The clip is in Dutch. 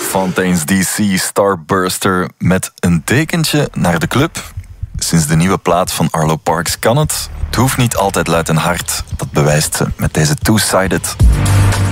Fontaine's DC Starburster met een dekentje naar de club. Sinds de nieuwe plaat van Arlo Parks kan het. Het hoeft niet altijd luid en hard. Dat bewijst ze met deze Two-Sided.